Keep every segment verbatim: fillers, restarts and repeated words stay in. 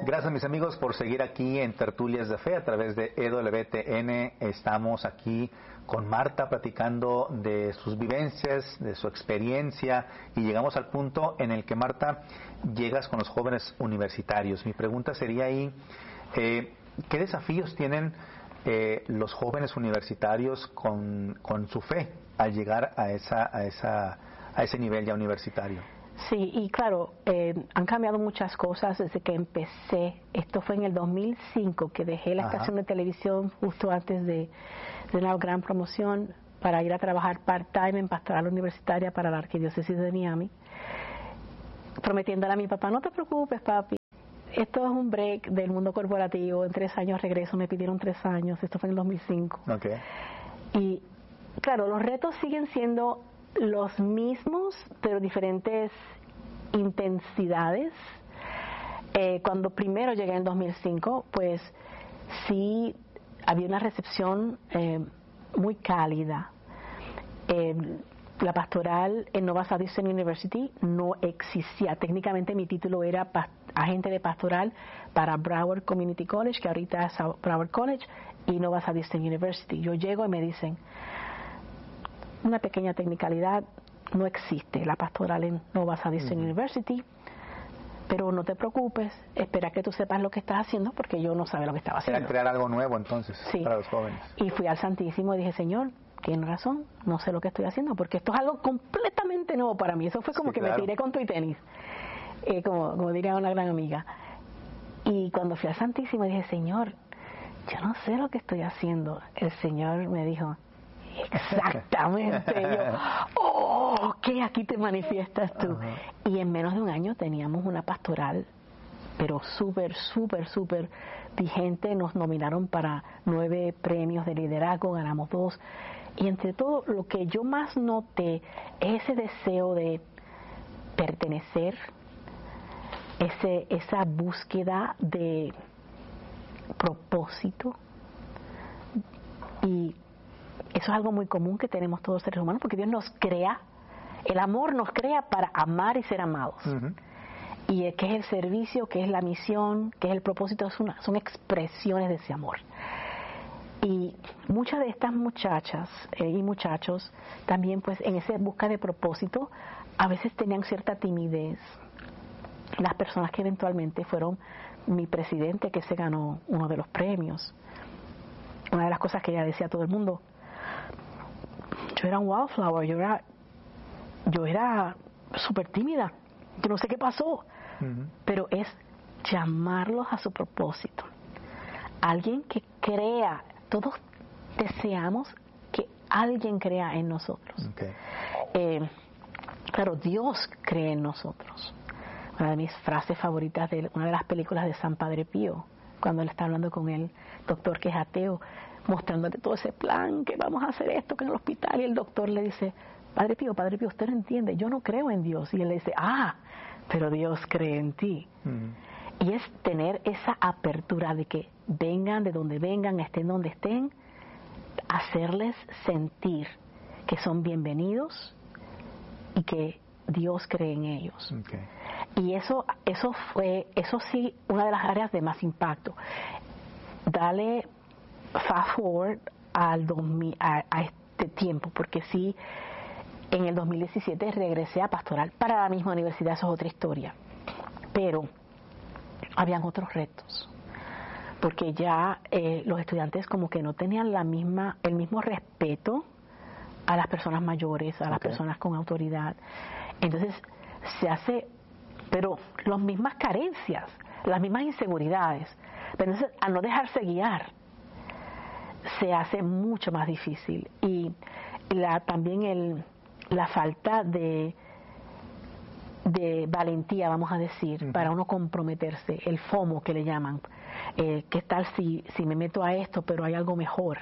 Gracias, mis amigos, por seguir aquí en Tertulias de Fe a través de E W T N. Estamos aquí con Marta platicando de sus vivencias, de su experiencia, y llegamos al punto en el que, Marta, llegas con los jóvenes universitarios. Mi pregunta sería ahí, eh, ¿qué desafíos tienen eh, los jóvenes universitarios con, con su fe al llegar a, esa, a, esa, a ese nivel ya universitario? Sí, y claro, eh, han cambiado muchas cosas desde que empecé. Esto fue en el dos mil cinco que dejé la Ajá. estación de televisión justo antes de, de una gran promoción para ir a trabajar part-time en pastoral universitaria para la Arquidiócesis de Miami, prometiéndole a mi papá, no te preocupes, papi, esto es un break del mundo corporativo, en tres años regreso, me pidieron tres años, esto fue en el dos mil cinco. Okay. Y claro, los retos siguen siendo los mismos, pero diferentes intensidades. Eh, cuando primero llegué en dos mil cinco, pues sí había una recepción eh, muy cálida. Eh, la pastoral en Nova Southeastern University no existía. Técnicamente mi título era pa- agente de pastoral para Broward Community College, que ahorita es Broward College, y Nova Southeastern University. Yo llego y me dicen, una pequeña tecnicalidad, no existe la pastoral en Nova Southeastern uh-huh. University, pero no te preocupes, espera que tú sepas lo que estás haciendo, porque yo no sabía lo que estaba haciendo. Era crear algo nuevo entonces sí. para los jóvenes. Y fui al Santísimo y dije, Señor, tienes razón, no sé lo que estoy haciendo, porque esto es algo completamente nuevo para mí. Eso fue como sí, que claro. me tiré con tu y tenis, eh, como, como diría una gran amiga. Y cuando fui al Santísimo dije, Señor, yo no sé lo que estoy haciendo. El Señor me dijo, exactamente. Yo, oh, ok, aquí te manifiestas tú. Uh-huh. Y en menos de un año teníamos una pastoral, pero súper, súper, súper vigente. Nos nominaron para nueve premios de liderazgo, ganamos dos. Y entre todo, lo que yo más noté es ese deseo de pertenecer, ese, esa búsqueda de propósito. Y eso es algo muy común que tenemos todos los seres humanos, porque Dios nos crea, el amor nos crea para amar y ser amados. Uh-huh. Y qué es el servicio, qué es la misión, qué es el propósito, es una, son expresiones de ese amor. Y muchas de estas muchachas eh, y muchachos también, pues en esa busca de propósito, a veces tenían cierta timidez. Las personas que eventualmente fueron mi presidente, que se ganó uno de los premios, una de las cosas que ella decía a todo el mundo, yo era un wildflower, yo era yo era súper tímida, yo no sé qué pasó, uh-huh. pero es llamarlos a su propósito. Alguien que crea, todos deseamos que alguien crea en nosotros. Okay. Eh, claro, Dios cree en nosotros. Una de mis frases favoritas de una de las películas de San Padre Pío, cuando él está hablando con el doctor que es ateo, mostrándote todo ese plan, que vamos a hacer esto, que en el hospital, y el doctor le dice, Padre Pío, Padre Pío, usted no entiende, yo no creo en Dios. Y él le dice, ah, pero Dios cree en ti. Mm. Y es tener esa apertura de que vengan de donde vengan, estén donde estén, hacerles sentir que son bienvenidos y que Dios cree en ellos. Okay. Y eso, eso fue, eso sí, una de las áreas de más impacto. Dale fast forward al dos mil, a, a este tiempo, porque sí, en el dos mil diecisiete regresé a pastoral para la misma universidad, eso es otra historia, pero habían otros retos, porque ya eh, los estudiantes como que no tenían la misma, el mismo respeto a las personas mayores, a las okay. personas con autoridad. Entonces se hace, pero las mismas carencias, las mismas inseguridades, pero entonces al no dejarse guiar se hace mucho más difícil. Y la, también el, la falta de de valentía, vamos a decir, uh-huh. para uno comprometerse, el FOMO que le llaman, eh, ¿qué tal si, si me meto a esto pero hay algo mejor?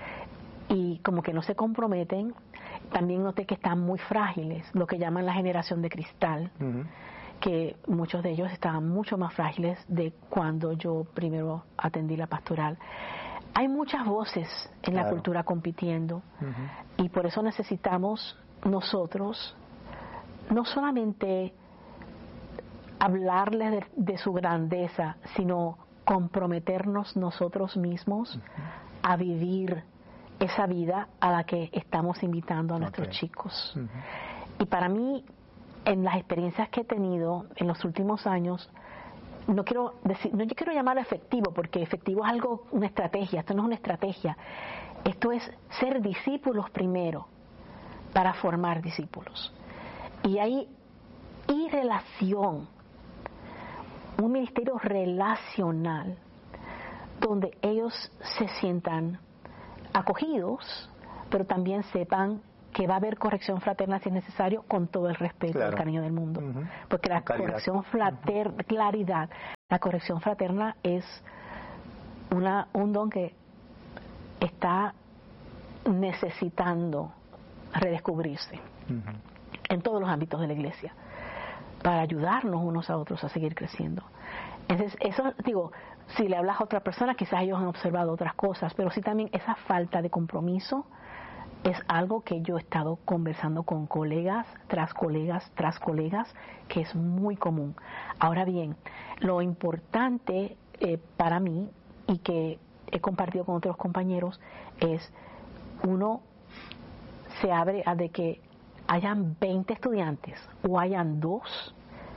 Y como que no se comprometen. También noté que están muy frágiles, lo que llaman la generación de cristal, uh-huh. que muchos de ellos estaban mucho más frágiles de cuando yo primero atendí la pastoral. Hay muchas voces en claro. la cultura compitiendo, uh-huh. y por eso necesitamos nosotros no solamente hablarles de, de su grandeza, sino comprometernos nosotros mismos uh-huh. a vivir esa vida a la que estamos invitando a nuestros okay. chicos. Uh-huh. Y para mí, en las experiencias que he tenido en los últimos años, no quiero decir, no yo quiero llamarlo efectivo, porque efectivo es algo, una estrategia. Esto no es una estrategia. Esto es ser discípulos primero para formar discípulos. Y hay y relación, un ministerio relacional, donde ellos se sientan acogidos, pero también sepan que va a haber corrección fraterna si es necesario, con todo el respeto y el cariño del mundo. Uh-huh. Porque la claridad. corrección fraterna, uh-huh. claridad, la corrección fraterna es una, un don que está necesitando redescubrirse uh-huh. en todos los ámbitos de la iglesia, para ayudarnos unos a otros a seguir creciendo. Entonces, eso, digo, si le hablas a otra persona, quizás ellos han observado otras cosas, pero sí también esa falta de compromiso es algo que yo he estado conversando con colegas, tras colegas, tras colegas, que es muy común. Ahora bien, lo importante eh, para mí, y que he compartido con otros compañeros, es uno se abre a de que hayan veinte estudiantes o hayan dos,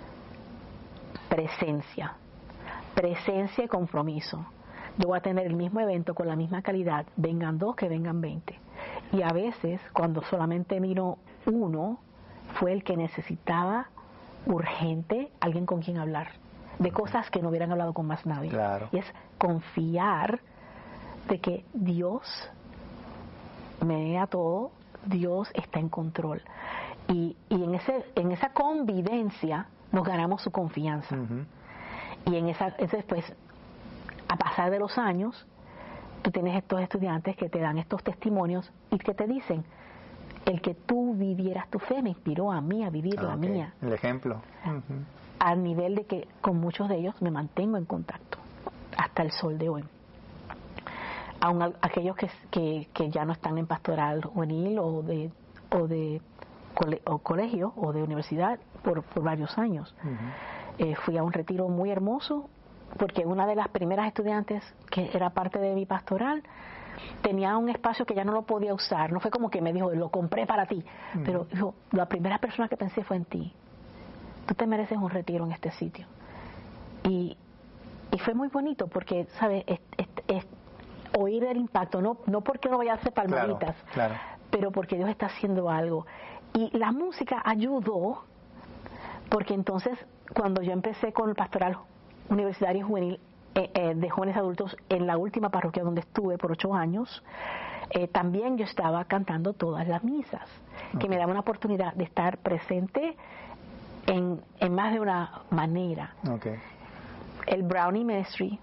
presencia, presencia y compromiso. Yo voy a tener el mismo evento con la misma calidad, vengan dos que vengan veinte. Y a veces, cuando solamente miro uno, fue el que necesitaba urgente alguien con quien hablar, de cosas que no hubieran hablado con más nadie. Claro. Y es confiar de que Dios me da todo, Dios está en control. Y, y en ese en esa convivencia nos ganamos su confianza. Uh-huh. Y en esa, después, a pasar de los años, tú tienes estos estudiantes que te dan estos testimonios y que te dicen, el que tú vivieras tu fe me inspiró a mí a vivir ah, la okay. mía. El ejemplo. Uh-huh. Al nivel de que con muchos de ellos me mantengo en contacto hasta el sol de hoy. Aún aquellos que, que, que ya no están en pastoral juvenil o de o de cole, o colegio o de universidad por, por varios años. Uh-huh. Eh, fui a un retiro muy hermoso, porque una de las primeras estudiantes que era parte de mi pastoral tenía un espacio que ya no lo podía usar. No fue como que me dijo, lo compré para ti, uh-huh. pero dijo, la primera persona que pensé fue en ti. Tú te mereces un retiro en este sitio. Y, y fue muy bonito porque, ¿sabes? Es, es, es oír el impacto, no, no porque no vaya a hacer palmaditas, claro, claro. pero porque Dios está haciendo algo. Y la música ayudó, porque entonces, cuando yo empecé con el pastoral universitario juvenil eh, eh, de jóvenes adultos en la última parroquia donde estuve por ocho años, eh, también yo estaba cantando todas las misas, okay. que me daba una oportunidad de estar presente en, en más de una manera. Okay. El Brownie Ministry,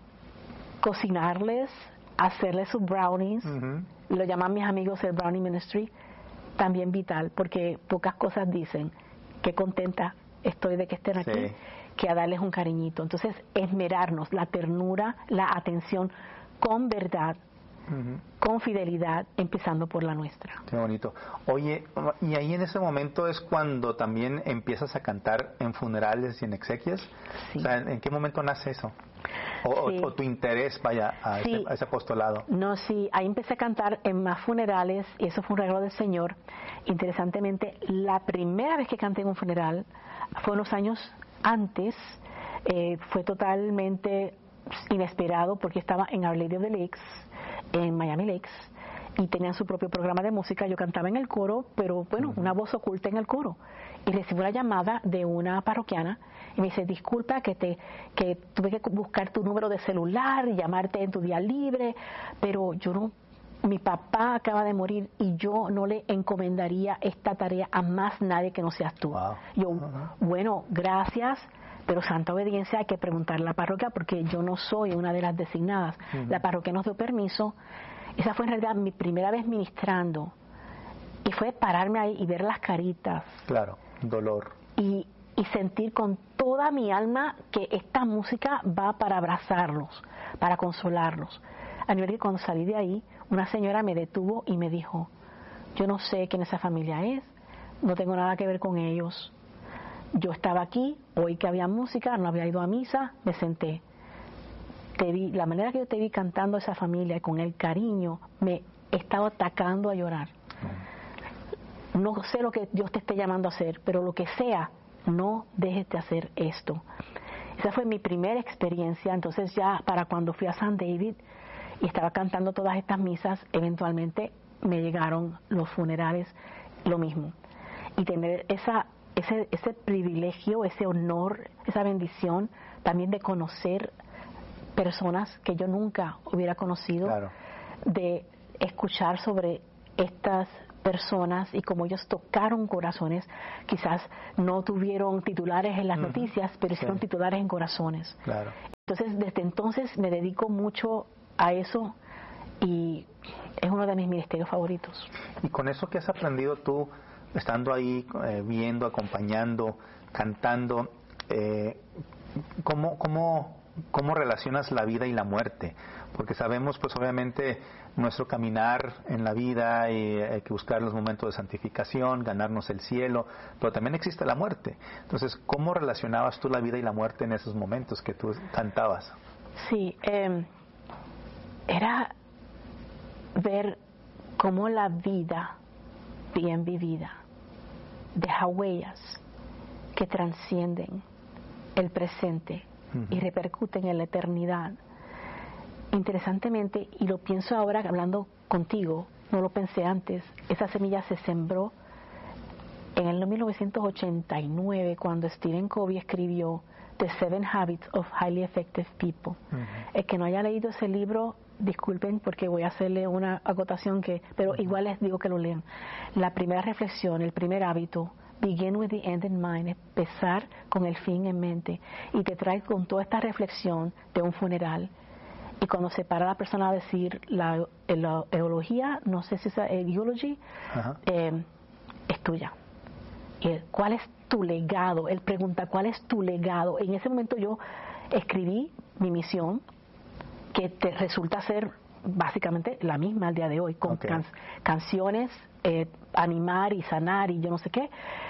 cocinarles, hacerles sus brownies, uh-huh. lo llaman mis amigos el Brownie Ministry, también vital, porque pocas cosas dicen qué contenta estoy de que estén aquí, sí. que a darles un cariñito. Entonces, esmerarnos, la ternura, la atención con verdad, uh-huh. con fidelidad, empezando por la nuestra. Qué bonito. Oye, y ahí en ese momento es cuando también empiezas a cantar en funerales y en exequias. Sí. O sea, ¿en qué momento nace eso? O, sí. o, o tu interés vaya a, sí. ese, a ese apostolado. No, sí, ahí empecé a cantar en más funerales y eso fue un regalo del Señor. Interesantemente, la primera vez que canté en un funeral fue unos años antes, eh, fue totalmente inesperado porque estaba en Our Lady of the Lakes, en Miami Lakes, y tenían su propio programa de música. Yo cantaba en el coro, pero bueno, uh-huh. una voz oculta en el coro. Y recibí una llamada de una parroquiana y me dice, disculpa que te que tuve que buscar tu número de celular y llamarte en tu día libre, pero yo no, mi papá acaba de morir y yo no le encomendaría esta tarea a más nadie que no seas tú. Wow. Yo, uh-huh. bueno, gracias, pero santa obediencia, hay que preguntarle a la parroquia porque yo no soy una de las designadas. Uh-huh. La parroquia nos dio permiso. Esa fue en realidad mi primera vez ministrando y fue pararme ahí y ver las caritas. Claro, dolor. Y, y sentir con toda mi alma que esta música va para abrazarlos, para consolarlos. A nivel que cuando salí de ahí, una señora me detuvo y me dijo, yo no sé quién esa familia es, no tengo nada que ver con ellos, yo estaba aquí, oí que había música, no había ido a misa, me senté. Te vi, la manera que yo te vi cantando a esa familia con el cariño, me estaba atacando a llorar. No sé lo que Dios te esté llamando a hacer, pero lo que sea, no dejes de hacer esto. Esa fue mi primera experiencia. Entonces ya para cuando fui a San David y estaba cantando todas estas misas, eventualmente me llegaron los funerales, lo mismo. Y tener esa, ese, ese privilegio, ese honor, esa bendición también de conocer personas que yo nunca hubiera conocido, claro. de escuchar sobre estas personas y cómo ellos tocaron corazones. Quizás no tuvieron titulares en las uh-huh. noticias, pero hicieron sí. titulares en corazones. Claro. Entonces, desde entonces me dedico mucho a eso y es uno de mis ministerios favoritos. Y con eso que has aprendido tú, estando ahí, eh, viendo, acompañando, cantando, eh, ¿cómo, cómo, ¿cómo relacionas la vida y la muerte? Porque sabemos, pues obviamente, nuestro caminar en la vida, y hay que buscar los momentos de santificación, ganarnos el cielo, pero también existe la muerte. Entonces, ¿cómo relacionabas tú la vida y la muerte en esos momentos que tú cantabas? Sí, eh, era ver cómo la vida bien vivida deja huellas que trascienden el presente uh-huh. y repercuten en la eternidad. Interesantemente, y lo pienso ahora hablando contigo, no lo pensé antes, esa semilla se sembró en el mil novecientos ochenta y nueve cuando Stephen Covey escribió The Seven Habits of Highly Effective People. Uh-huh. El que no haya leído ese libro, disculpen porque voy a hacerle una acotación que, pero uh-huh. igual les digo que lo lean. La primera reflexión, el primer hábito, begin with the end in mind, empezar con el fin en mente, y te trae con toda esta reflexión de un funeral. Y cuando se para la persona a decir la, la eulogía, no sé si es eulogy, uh-huh. eh, es tuya. Y ¿cuál es tu legado? Él pregunta, ¿cuál es tu legado? En ese momento yo escribí mi misión, que te resulta ser básicamente la misma al día de hoy, con okay. can, canciones, eh, animar y sanar y yo no sé qué.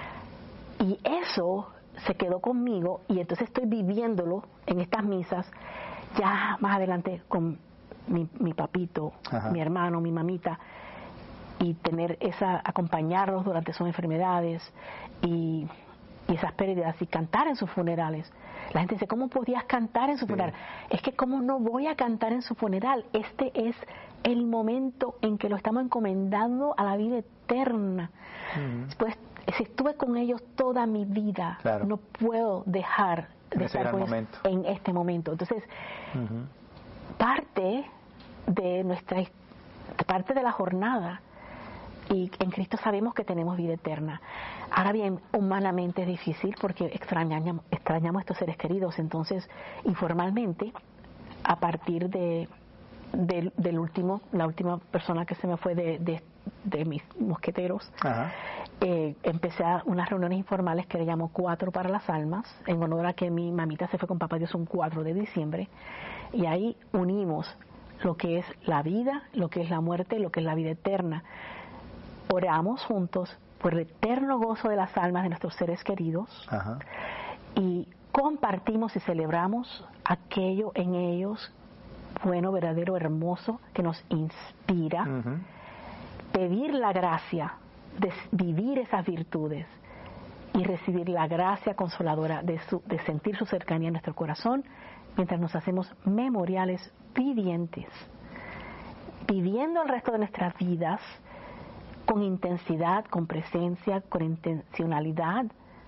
Y eso se quedó conmigo y entonces estoy viviéndolo en estas misas. Ya más adelante con mi, mi papito, Ajá. mi hermano, mi mamita, y tener esa, acompañarlos durante sus enfermedades y, y esas pérdidas y cantar en sus funerales. La gente dice, ¿cómo podías cantar en su sí. funeral? Es que ¿cómo no voy a cantar en su funeral? Este es el momento en que lo estamos encomendando a la vida eterna. Uh-huh. Pues si estuve con ellos toda mi vida, claro. no puedo dejar de estar con ellos en este momento. Entonces, uh-huh. parte de nuestra parte de la jornada, y en Cristo sabemos que tenemos vida eterna. Ahora bien, humanamente es difícil porque extrañamos, extrañamos a estos seres queridos. Entonces, informalmente, a partir de, de del último, la última persona que se me fue de, de, de mis mosqueteros, eh, empecé a unas reuniones informales que le llamo Cuatro para las Almas, en honor a que mi mamita se fue con papá Dios un cuatro de diciembre, y ahí unimos lo que es la vida, lo que es la muerte, lo que es la vida eterna. Oramos juntos por el eterno gozo de las almas de nuestros seres queridos. Ajá. Y compartimos y celebramos aquello en ellos bueno, verdadero, hermoso, que nos inspira. Uh-huh. Pedir la gracia de vivir esas virtudes y recibir la gracia consoladora de, su, de sentir su cercanía en nuestro corazón mientras nos hacemos memoriales vivientes, viviendo el resto de nuestras vidas con intensidad, con presencia, con intencionalidad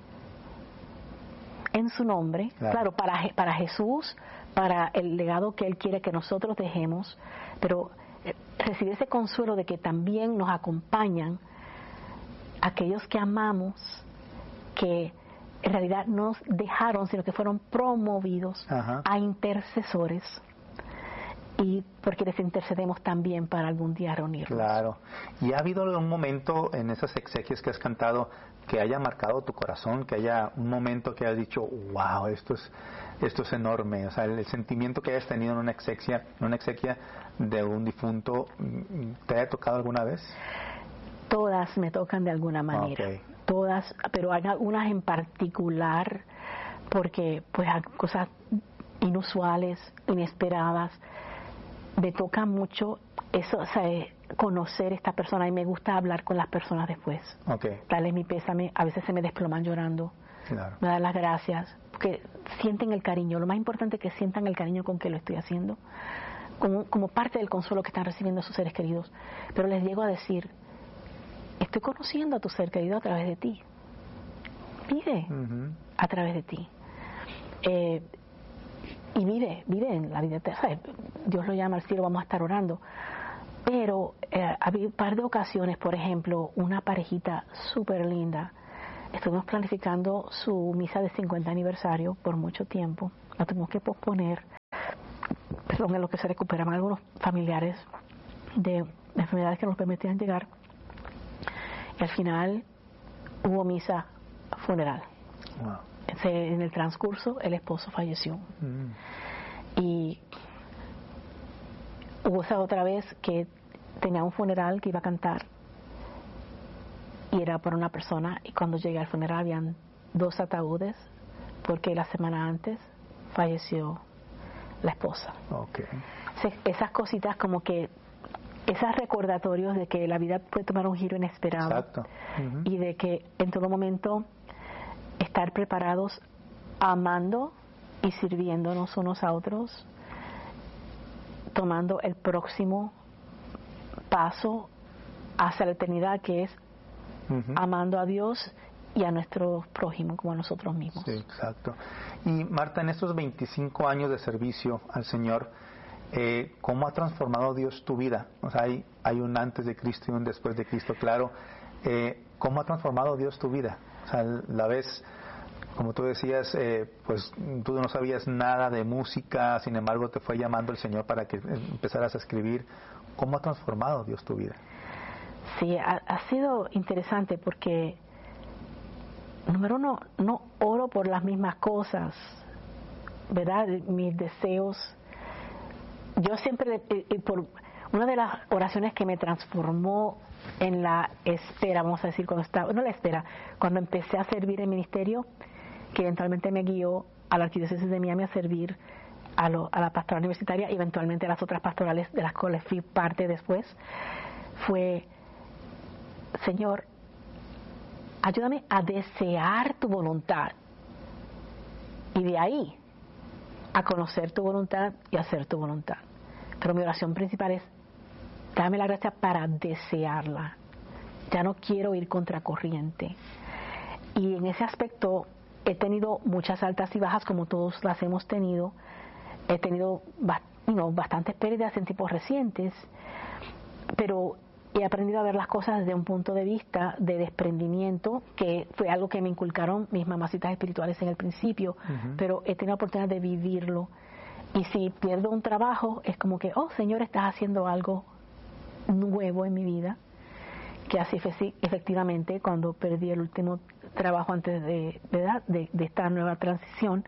en su nombre, claro, claro para, para Jesús, para el legado que Él quiere que nosotros dejemos, pero recibir ese consuelo de que también nos acompañan aquellos que amamos, que en realidad no nos dejaron, sino que fueron promovidos Ajá. a intercesores, y porque les intercedemos también para algún día reunirnos. Claro. ¿Y ha habido algún momento en esas exequias que has cantado que haya marcado tu corazón, que haya un momento que hayas dicho, wow, esto es esto es enorme? O sea, el, el sentimiento que hayas tenido en una exequia, en una exequia de un difunto, ¿te haya tocado alguna vez? Todas me tocan de alguna manera. Okay. todas, pero hay algunas en particular porque pues hay cosas inusuales, inesperadas. Me toca mucho eso, o sea, conocer a esta persona, y me gusta hablar con las personas después. Okay. Darle mi pésame, a veces se me desploman llorando. Claro. Me dan las gracias, porque sienten el cariño. Lo más importante es que sientan el cariño con que lo estoy haciendo, como, como parte del consuelo que están recibiendo sus seres queridos. Pero les llego a decir, estoy conociendo a tu ser querido a través de ti. Vive uh-huh. a través de ti. Eh, y vive, vive en la vida eterna. Dios lo llama al cielo, vamos a estar orando. Pero eh, había un par de ocasiones, por ejemplo, una parejita súper linda. Estuvimos planificando su misa de cincuenta aniversario por mucho tiempo. La tuvimos que posponer, perdón, en lo que se recuperaban algunos familiares de enfermedades que nos permitían llegar. Y al final hubo misa funeral. Wow. En el transcurso el esposo falleció. Mm. Y hubo esa otra vez que tenía un funeral que iba a cantar y era por una persona, y cuando llegué al funeral habían dos ataúdes porque la semana antes falleció la esposa. Okay. Esas cositas como que esos recordatorios de que la vida puede tomar un giro inesperado. Exacto. Uh-huh. Y de que en todo momento estar preparados, amando y sirviéndonos unos a otros, tomando el próximo paso hacia la eternidad, que es uh-huh. amando a Dios y a nuestro prójimo como a nosotros mismos. Sí, exacto. Y Marta, en estos veinticinco años de servicio al Señor, eh, ¿cómo ha transformado Dios tu vida? O sea, hay, hay un antes de Cristo y un después de Cristo, claro. Eh, ¿Cómo ha transformado Dios tu vida? O sea, la vez, como tú decías, eh, pues tú no sabías nada de música, sin embargo te fue llamando el Señor para que empezaras a escribir. ¿Cómo ha transformado Dios tu vida? Sí, ha, ha sido interesante porque, número uno, no oro por las mismas cosas, ¿verdad? Mis deseos. Yo siempre, eh, por una de las oraciones que me transformó en la espera, vamos a decir, cuando estaba, no la espera, cuando empecé a servir en ministerio, que eventualmente me guió a la Arquidiócesis de Miami a servir a, lo, a la pastoral universitaria y eventualmente a las otras pastorales de las cuales fui parte después, fue: Señor, ayúdame a desear tu voluntad, y de ahí a conocer tu voluntad y hacer tu voluntad. Pero mi oración principal es: dame la gracia para desearla. Ya no quiero ir contracorriente. Y en ese aspecto he tenido muchas altas y bajas, como todos las hemos tenido. He tenido you know, bastantes pérdidas en tiempos recientes, pero he aprendido a ver las cosas desde un punto de vista de desprendimiento, que fue algo que me inculcaron mis mamacitas espirituales en el principio, uh-huh. pero he tenido la oportunidad de vivirlo. Y si pierdo un trabajo, es como que, oh Señor, estás haciendo algo nuevo en mi vida. Que así fue, sí, efectivamente, cuando perdí el último trabajo antes de, de, de, de esta nueva transición,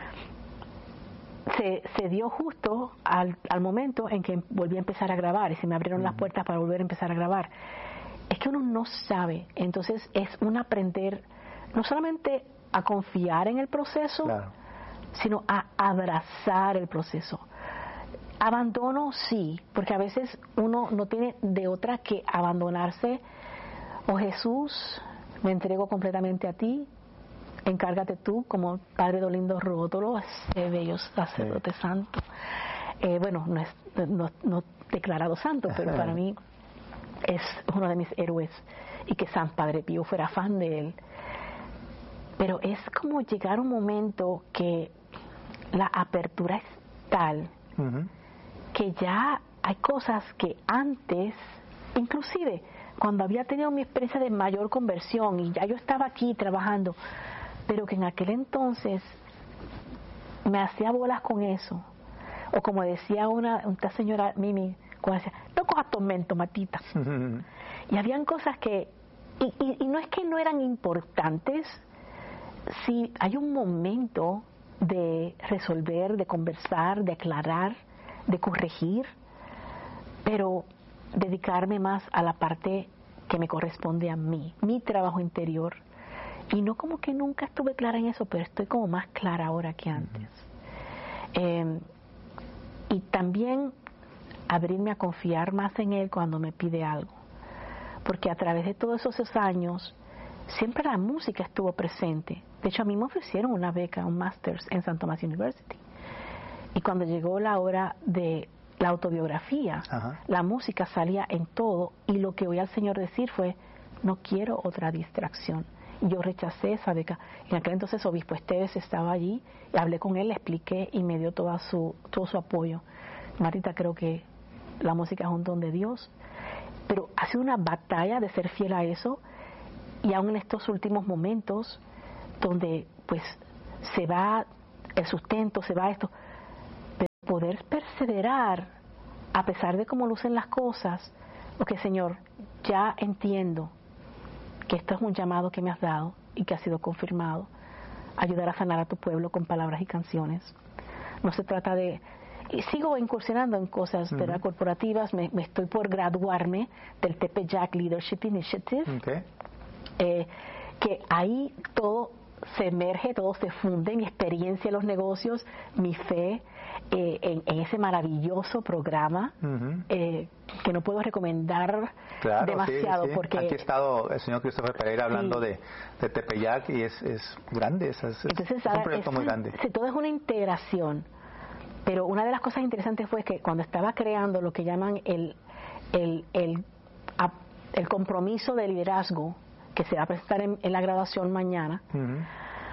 se, se dio justo al, al momento en que volví a empezar a grabar y se me abrieron uh-huh. las puertas para volver a empezar a grabar. Es que uno no sabe, entonces es un aprender no solamente a confiar en el proceso, claro. sino a abrazar el proceso. Abandono, sí, porque a veces uno no tiene de otra que abandonarse. Oh Jesús, me entrego completamente a ti, encárgate tú, como Padre Dolindo Rótolo, ese bello sacerdote sí. santo. Eh, bueno, no es no, no declarado santo, pero para mí es uno de mis héroes, y que San Padre Pío fuera fan de él. Pero es como llegar un momento que la apertura es tal uh-huh. que ya hay cosas que antes, inclusive cuando había tenido mi experiencia de mayor conversión y ya yo estaba aquí trabajando, pero que en aquel entonces me hacía bolas con eso. O como decía una, una señora Mimi, cuando decía, no cojas tormento, Matita. Uh-huh. Y habían cosas que, y, y, y no es que no eran importantes, si hay un momento de resolver, de conversar, de aclarar, de corregir, pero dedicarme más a la parte que me corresponde a mí, mi trabajo interior, Y no como que nunca estuve clara en eso, pero estoy como más clara ahora que antes. Uh-huh. Eh, y también abrirme a confiar más en Él cuando me pide algo. Porque a través de todos esos años, siempre la música estuvo presente. De hecho, a mí me ofrecieron una beca, un Masters en San Tomás University. Y cuando llegó la hora de la autobiografía, uh-huh. la música salía en todo. Y lo que oí al Señor decir fue, no quiero otra distracción. Y yo rechacé esa beca. En aquel entonces Obispo Esteves estaba allí, y hablé con él, le expliqué y me dio toda su, todo su apoyo. Marita, creo que la música es un don de Dios, pero ha sido una batalla de ser fiel a eso, y aún en estos últimos momentos donde pues se va el sustento, se va esto, pero poder perseverar a pesar de cómo lucen las cosas. Ok, Señor, ya entiendo que esto es un llamado que me has dado y que ha sido confirmado, ayudar a sanar a tu pueblo con palabras y canciones. No se trata de... Y sigo incursionando en cosas uh-huh. ¿verdad? corporativas, me, me estoy por graduarme del Tepeyac Leadership Initiative, okay. eh, que ahí todo se emerge, todo se funde, mi experiencia en los negocios, mi fe eh, en, en ese maravilloso programa uh-huh. eh, que no puedo recomendar claro, demasiado. Sí, sí. Porque aquí ha estado el señor Christopher Pereira hablando sí. de, de Tepeyac y es, es grande, es, es, Entonces, es un proyecto es, muy grande. Sí, todo es una integración. Pero una de las cosas interesantes fue que cuando estaba creando lo que llaman el, el, el, el compromiso de liderazgo, que se va a presentar en, en la graduación mañana, uh-huh.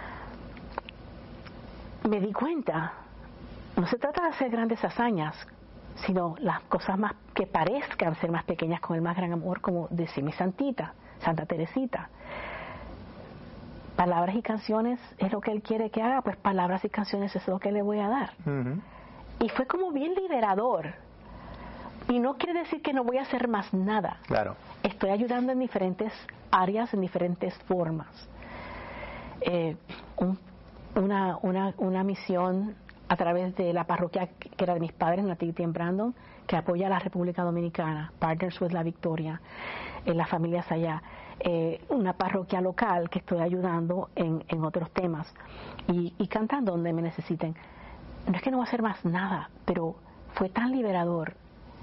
me di cuenta, no se trata de hacer grandes hazañas, sino las cosas más que parezcan ser más pequeñas con el más gran amor, como decía mi santita, Santa Teresita. Palabras y canciones es lo que Él quiere que haga, pues palabras y canciones es lo que le voy a dar. Uh-huh. Y fue como bien liberador. Y no quiere decir que no voy a hacer más nada. Claro. Estoy ayudando en diferentes áreas, en diferentes formas. Eh, un, una, una, una misión a través de la parroquia que era de mis padres, Nativity en Brandon, que apoya a la República Dominicana, Partners with la Victoria, en las familias allá. Eh, una parroquia local que estoy ayudando en, en otros temas. Y, y cantando donde me necesiten. No es que no voy a hacer más nada, pero fue tan liberador.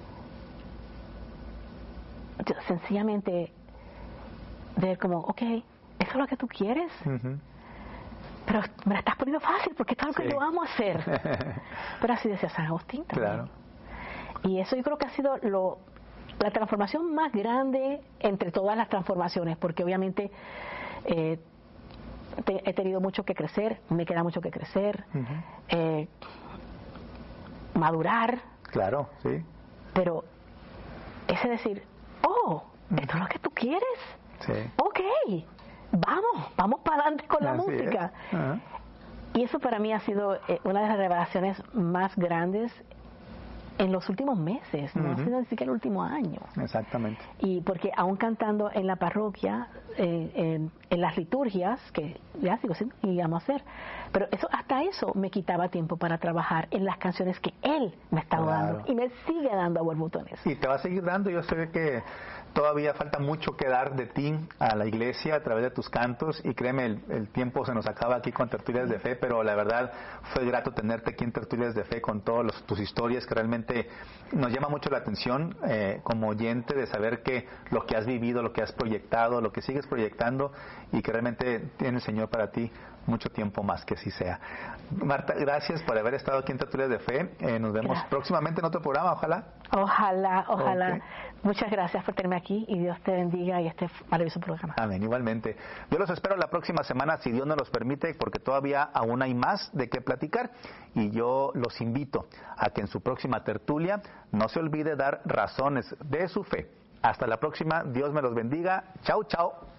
Yo, sencillamente ver como, ok, ¿eso es lo que tú quieres? Uh-huh. Pero me la estás poniendo fácil porque es algo sí. que yo amo hacer. Pero así decía San Agustín también. Claro. Y eso yo creo que ha sido lo, la transformación más grande entre todas las transformaciones, porque obviamente eh, te, he tenido mucho que crecer, me queda mucho que crecer, uh-huh. eh, madurar. Claro, sí. Pero ese decir, oh, uh-huh. ¿esto es lo que tú quieres? Sí. Ok, vamos, vamos para adelante con la Así música. Uh-huh. Y eso para mí ha sido eh, una de las revelaciones más grandes en los últimos meses, no uh-huh. ha sido ni siquiera el último año. Exactamente. Y porque aún cantando en la parroquia, eh, en, en las liturgias, que ya sigo siendo, y vamos a hacer, pero eso hasta eso me quitaba tiempo para trabajar en las canciones que Él me estaba claro. dando, y me sigue dando a borbotones. Y te va a seguir dando, yo sé que todavía falta mucho que dar de ti a la iglesia a través de tus cantos, y créeme, el, el tiempo se nos acaba aquí con Tertulias de Fe, pero la verdad fue grato tenerte aquí en Tertulias de Fe con todas tus historias que realmente nos llama mucho la atención eh, como oyente de saber que lo que has vivido, lo que has proyectado, lo que sigues proyectando, y que realmente tiene el Señor para ti mucho tiempo más, que así sea. Marta, gracias por haber estado aquí en Tertulias de Fe. Eh, nos vemos gracias. próximamente en otro programa, ojalá. Ojalá, ojalá. Okay. Muchas gracias por tenerme aquí y Dios te bendiga y este maravilloso programa. Amén, igualmente. Yo los espero la próxima semana, si Dios nos los permite, porque todavía aún hay más de qué platicar, y yo los invito a que en su próxima tertulia no se olvide dar razones de su fe. Hasta la próxima, Dios me los bendiga. Chao, chao.